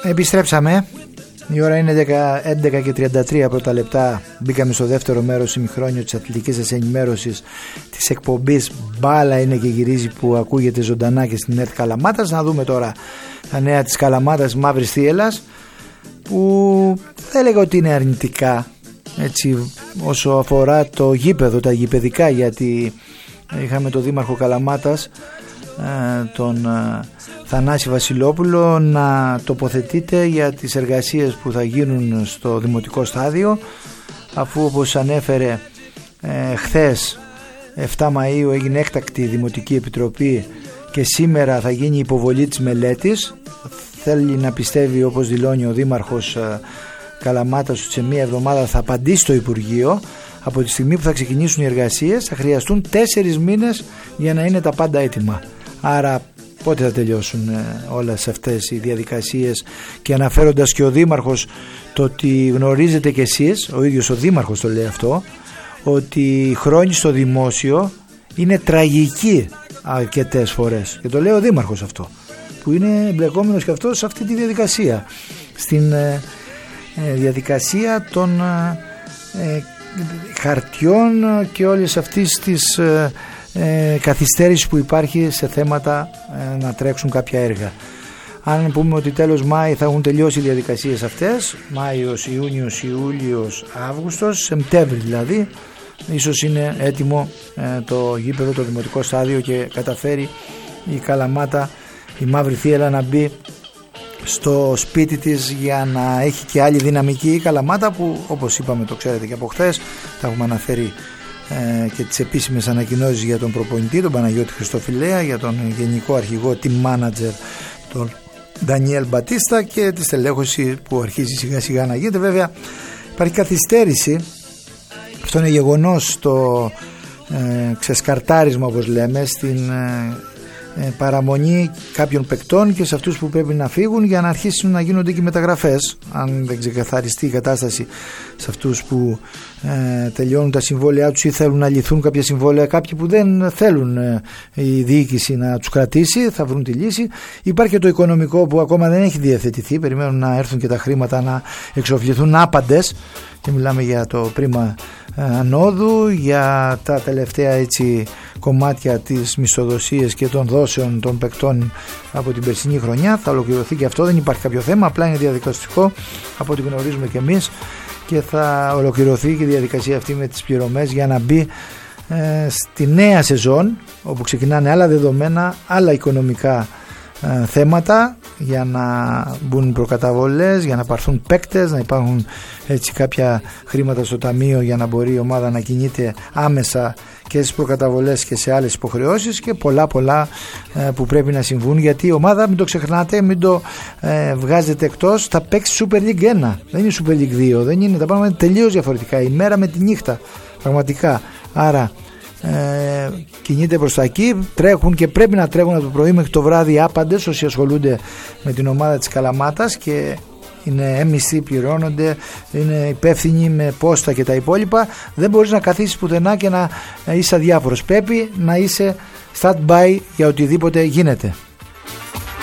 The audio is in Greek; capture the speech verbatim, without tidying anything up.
Επιστρέψαμε. Η ώρα είναι έντεκα και τριάντα τρία πρώτα λεπτά. Μπήκαμε στο δεύτερο μέρος ημιχρόνιο της αθλητικής σας ενημέρωσης της εκπομπής Μπάλα είναι και γυρίζει, που ακούγεται ζωντανά και στην ΕΡΤ Καλαμάτας. Να δούμε τώρα τα νέα της Καλαμάτας, Μαύρης Θίελλας, που θα έλεγα ότι είναι αρνητικά, έτσι, όσο αφορά το γήπεδο, τα γηπεδικά, γιατί είχαμε το δήμαρχο Καλαμάτας, τον Θανάση Βασιλόπουλο, να τοποθετείται για τις εργασίες που θα γίνουν στο δημοτικό στάδιο, αφού, όπως ανέφερε ε, χθες εφτά Μαΐου, έγινε έκτακτη δημοτική επιτροπή και σήμερα θα γίνει η υποβολή της μελέτης. Θέλει να πιστεύει, όπως δηλώνει ο δήμαρχος ε, Καλαμάτας, ότι σε μία εβδομάδα θα απαντήσει το Υπουργείο. Από τη στιγμή που θα ξεκινήσουν οι εργασίες θα χρειαστούν τέσσερις μήνες για να είναι τα πάντα έτοιμα. Άρα πότε θα τελειώσουν όλες αυτές οι διαδικασίες? Και αναφέροντας και ο δήμαρχος το ότι γνωρίζετε κι εσείς, ο ίδιος ο δήμαρχος το λέει αυτό, ότι οι χρόνοι στο δημόσιο είναι τραγικοί αρκετές φορές, και το λέει ο δήμαρχος αυτό, που είναι εμπλεκόμενος και αυτός σε αυτή τη διαδικασία, στην ε, ε, διαδικασία των ε, χαρτιών και όλες αυτής της ε, ε, καθυστέρησης που υπάρχει σε θέματα ε, να τρέξουν κάποια έργα. Αν πούμε ότι τέλος Μάη θα έχουν τελειώσει οι διαδικασίες αυτές, Μάιος, Ιούνιος, Ιούλιος, Αύγουστος, Σεπτέμβρη δηλαδή, ίσως είναι έτοιμο ε, το γήπεδο, το δημοτικό στάδιο, και καταφέρει η Καλαμάτα, η Μαύρη Θίελλα, να μπει στο σπίτι της για να έχει και άλλη δυναμική η Καλαμάτα, που, όπως είπαμε, το ξέρετε και από χθες, θα έχουμε αναφέρει ε, και τις επίσημες ανακοινώσεις για τον προπονητή, τον Παναγιώτη Χριστοφιλέα, για τον γενικό αρχηγό, team manager, τον Ντανιέλ Μπατίστα, και τη στελέχωση που αρχίζει σιγά σιγά να γίνεται. Βέβαια υπάρχει καθυστέρηση, αυτό είναι γεγονός, το ε, ξεσκαρτάρισμα, όπως λέμε, στην ε, παραμονή κάποιων παικτών και σε αυτούς που πρέπει να φύγουν, για να αρχίσουν να γίνονται και μεταγραφές, αν δεν ξεκαθαριστεί η κατάσταση σε αυτούς που ε, τελειώνουν τα συμβόλαιά τους ή θέλουν να λυθούν κάποια συμβόλαια. Κάποιοι που δεν θέλουν ε, η διοίκηση να τους κρατήσει θα βρουν τη λύση. Υπάρχει και το οικονομικό που ακόμα δεν έχει διευθετηθεί, περιμένουν να έρθουν και τα χρήματα να εξοφληθούν άπαντες, και μιλάμε για το πρίμα ανόδου, για τα τελευταία έτσι κομμάτια της μισθοδοσίας και των δόσεων των παικτών από την περσινή χρονιά. Θα ολοκληρωθεί και αυτό, δεν υπάρχει κάποιο θέμα, απλά είναι διαδικαστικό από ό,τι γνωρίζουμε και εμείς, και θα ολοκληρωθεί και η διαδικασία αυτή με τις πληρωμές για να μπει ε, στη νέα σεζόν, όπου ξεκινάνε άλλα δεδομένα, άλλα οικονομικά ε, θέματα, για να μπουν προκαταβολές, για να πάρθουν παίκτες, να υπάρχουν έτσι κάποια χρήματα στο ταμείο για να μπορεί η ομάδα να κινείται άμεσα και στις προκαταβολές και σε άλλες υποχρεώσεις, και πολλά πολλά ε, που πρέπει να συμβούν, γιατί η ομάδα, μην το ξεχνάτε, μην το ε, βγάζετε εκτός, θα παίξει Super League ένα, δεν είναι Super League δύο, δεν είναι, τα πράγματα είναι τελείως διαφορετικά, η μέρα με τη νύχτα πραγματικά. Άρα Ε, κινείται προς τα εκεί, τρέχουν και πρέπει να τρέχουν από το πρωί μέχρι το βράδυ άπαντες όσοι ασχολούνται με την ομάδα της Καλαμάτας, και είναι έμμιστοι, πληρώνονται, είναι υπεύθυνοι με πόστα και τα υπόλοιπα. Δεν μπορείς να καθίσεις πουθενά και να είσαι αδιάφορος, πρέπει να είσαι stand by για οτιδήποτε γίνεται.